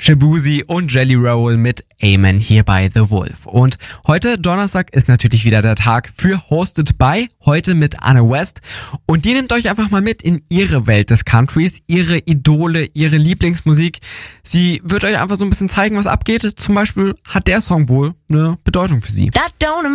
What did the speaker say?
Shaboozey und Jelly Roll mit Amen hier bei The Wolf. Und heute, Donnerstag, ist natürlich wieder der Tag für Hosted by, heute mit Anne West. Und die nimmt euch einfach mal mit in ihre Welt des Countries, ihre Idole, ihre Lieblingsmusik. Sie wird euch einfach so ein bisschen zeigen, was abgeht. Zum Beispiel hat der Song wohl eine Bedeutung für sie. That don't